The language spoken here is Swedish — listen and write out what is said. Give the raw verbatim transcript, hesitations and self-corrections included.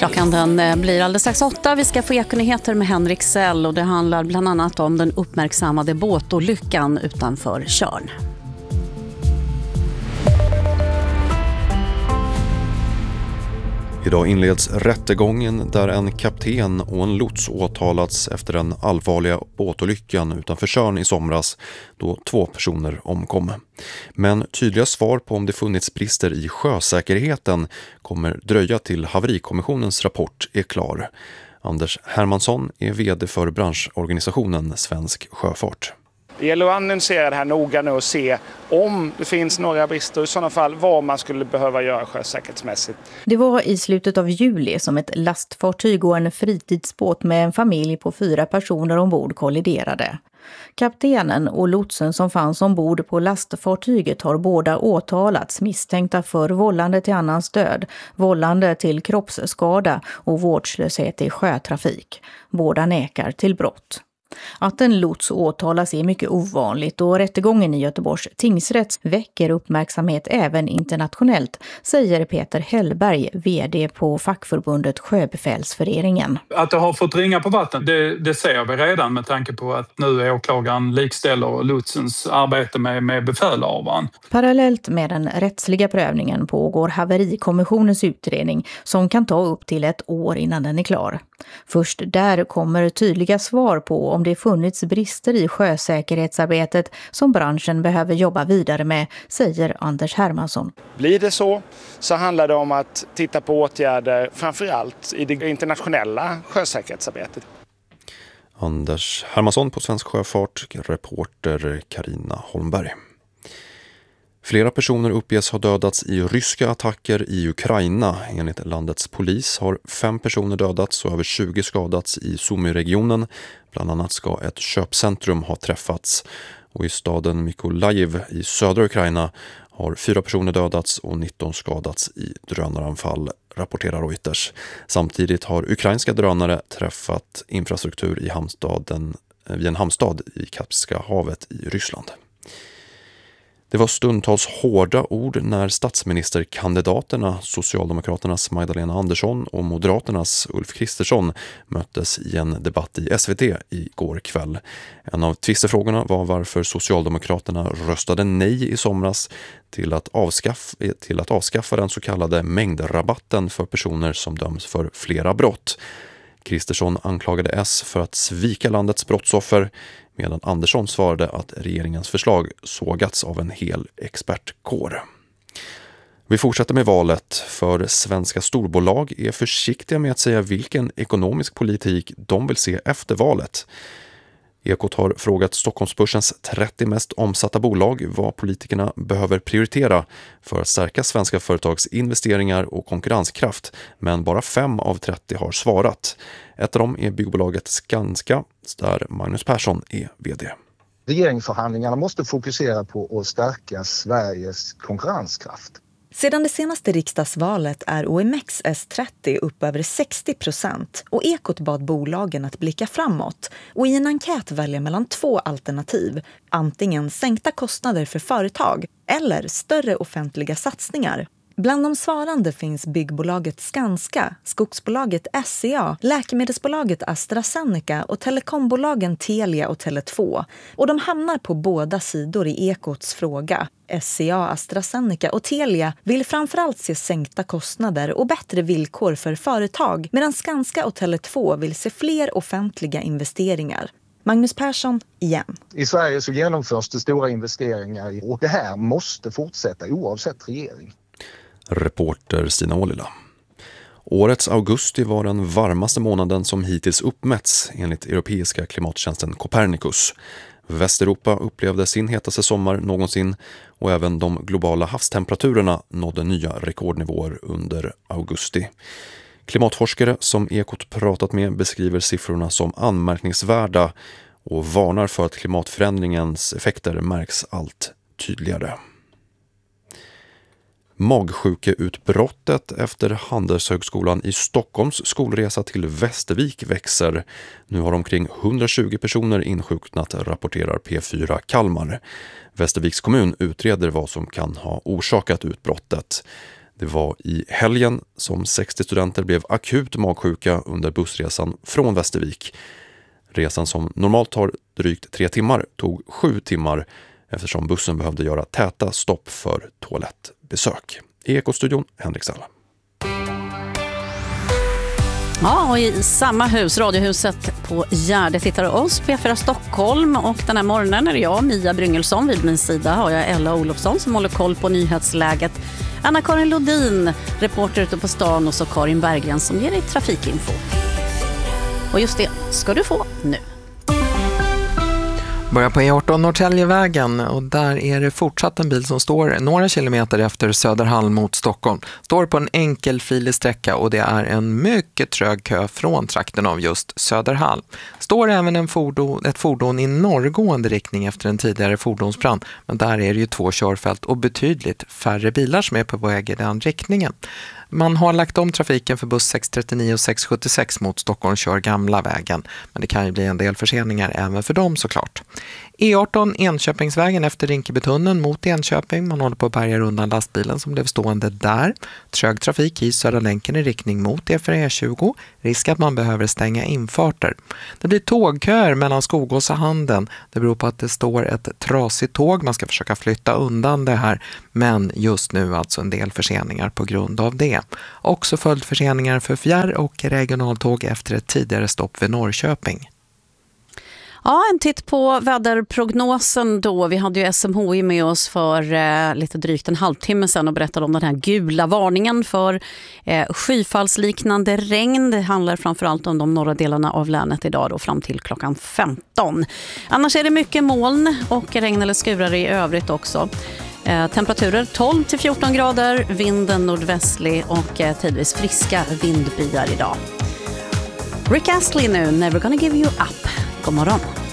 Klockan den blir alldeles strax åtta. Vi ska få ekonyheter med Henrik Sell och det handlar bland annat om den uppmärksammade båtolyckan utanför Tjörn. Idag inleds rättegången där en kapten och en lots åtalats efter den allvarliga båtolyckan utanför Tjörn i somras då två personer omkom. Men tydliga svar på om det funnits brister i sjösäkerheten kommer dröja till haverikommissionens rapport är klar. Anders Hermansson är vd för branschorganisationen Svensk Sjöfart. Det gäller att analysera det här noga nu och se om det finns några brister och i sådana fall vad man skulle behöva göra sjösäkerhetsmässigt. Det var i slutet av juli som ett lastfartyg och en fritidsbåt med en familj på fyra personer ombord kolliderade. Kaptenen och lotsen som fanns ombord på lastfartyget har båda åtalats misstänkta för vållande till annans död, vållande till kroppsskada och vårdslöshet i sjötrafik. Båda nekar till brott. Att en lots åtalas är mycket ovanligt och rättegången i Göteborgs tingsrätt väcker uppmärksamhet även internationellt, säger Peter Hellberg, vd på fackförbundet Sjöbefälsföreningen. Att det har fått ringa på vatten, det, det ser vi redan med tanke på att nu är åklagaren likställer lotsens arbete med, med befälhavaren. Parallellt med den rättsliga prövningen pågår haverikommissionens utredning som kan ta upp till ett år innan den är klar. Först där kommer tydliga svar på om det funnits brister i sjösäkerhetsarbetet som branschen behöver jobba vidare med, säger Anders Hermansson. Blir det så så handlar det om att titta på åtgärder framförallt i det internationella sjösäkerhetsarbetet. Anders Hermansson på Svensk Sjöfart, reporter Carina Holmberg. Flera personer uppges ha dödats i ryska attacker i Ukraina. Enligt landets polis har fem personer dödats och över tjugo skadats i Sumy-regionen. Bland annat ska ett köpcentrum ha träffats. Och i staden Mykolaiv i södra Ukraina har fyra personer dödats och nitton skadats i drönaranfall, rapporterar Reuters. Samtidigt har ukrainska drönare träffat infrastruktur i hamnstaden, vid en hamnstad i Kaspiska havet i Ryssland. Det var stundtals hårda ord när statsministerkandidaterna Socialdemokraternas Magdalena Andersson och Moderaternas Ulf Kristersson möttes i en debatt i S V T igår kväll. En av tvistefrågorna var varför Socialdemokraterna röstade nej i somras till att, avskaffa, till att avskaffa den så kallade mängdrabatten för personer som döms för flera brott. Kristersson anklagade S för att svika landets brottsoffer, medan Andersson svarade att regeringens förslag sågats av en hel expertkår. Vi fortsätter med valet, för svenska storbolag är försiktiga med att säga vilken ekonomisk politik de vill se efter valet. Ekot har frågat Stockholmsbörsens trettio mest omsatta bolag vad politikerna behöver prioritera för att stärka svenska företags investeringar och konkurrenskraft, men bara fem av trettio har svarat. Ett av dem är byggbolaget Skanska, där Magnus Persson är vd. Regeringsförhandlingarna måste fokusera på att stärka Sveriges konkurrenskraft. Sedan det senaste riksdagsvalet är O M X S trettio upp över sextio procent och Ekot bad bolagen att blicka framåt och i en enkät välja mellan två alternativ, antingen sänkta kostnader för företag eller större offentliga satsningar. Bland de svarande finns byggbolaget Skanska, skogsbolaget S C A, läkemedelsbolaget AstraZeneca och telekombolagen Telia och Tele två. Och de hamnar på båda sidor i Ekots fråga. S C A, AstraZeneca och Telia vill framförallt se sänkta kostnader och bättre villkor för företag, medan Skanska och Tele två vill se fler offentliga investeringar. Magnus Persson igen. I Sverige så genomförs det stora investeringar och det här måste fortsätta oavsett regering. Reporter Stina Ålila. Årets augusti var den varmaste månaden som hittills uppmätts enligt europeiska klimattjänsten Copernicus. Västeuropa upplevde sin hetaste sommar någonsin och även de globala havstemperaturerna nådde nya rekordnivåer under augusti. Klimatforskare som Ekot pratat med beskriver siffrorna som anmärkningsvärda och varnar för att klimatförändringens effekter märks allt tydligare. Magsjukeutbrottet efter Handelshögskolan i Stockholms skolresa till Västervik växer. Nu har omkring hundratjugo personer insjuknat, rapporterar P fyra Kalmar. Västerviks kommun utreder vad som kan ha orsakat utbrottet. Det var i helgen som sextio studenter blev akut magsjuka under bussresan från Västervik. Resan som normalt tar drygt tre timmar tog sju timmar eftersom bussen behövde göra täta stopp för toalettbesök. I Ekostudion, Henrik Sell. Ja, och i samma hus, Radiohuset på Gärdet, tittar oss P fyra Stockholm, och den här morgonen är det jag, Mia Bryngelsson. Vid min sida har jag Ella Olofsson som håller koll på nyhetsläget, Anna-Karin Lodin, reporter ute på stan, och så Karin Berggren som ger dig trafikinfo. Och just det ska du få nu. Börjar på E arton Norrtäljevägen, och där är det fortsatt en bil som står några kilometer efter Söderhall mot Stockholm. Står på en enkelfilig sträcka och det är en mycket trög kö från trakten av just Söderhall. Står även en fordon, ett fordon i norrgående riktning efter en tidigare fordonsbrand, men där är det ju två körfält och betydligt färre bilar som är på väg i den riktningen. Man har lagt om trafiken för buss sex trettionio och sex sjuttiosex mot Stockholm kör gamla vägen. Men det kan ju bli en del förseningar även för dem såklart. E arton Enköpingsvägen efter Rinkebytunneln mot Enköping. Man håller på att bärga undan lastbilen som blev stående där. Trög trafik i Södra länken i riktning mot E fyra E tjugo. Risk att man behöver stänga infarter. Det blir tågköer mellan Skogås och Handen. Det beror på att det står ett trasigt tåg. Man ska försöka flytta undan det här. Men just nu alltså en del förseningar på grund av det. Också följdförseningar för fjärr- och regionaltåg efter ett tidigare stopp vid Norrköping. Ja, en titt på väderprognosen då. Vi hade ju S M H I med oss för eh, lite drygt en halvtimme sedan och berättade om den här gula varningen för eh, skyfallsliknande regn. Det handlar framförallt om de norra delarna av länet idag då, fram till klockan femton. Annars är det mycket moln och regn eller skurar i övrigt också. Eh, temperaturer tolv till fjorton grader, vinden nordvästlig och eh, tidvis friska vindbyar idag. Rick Astley nu, Never Gonna Give You Up. God morgon.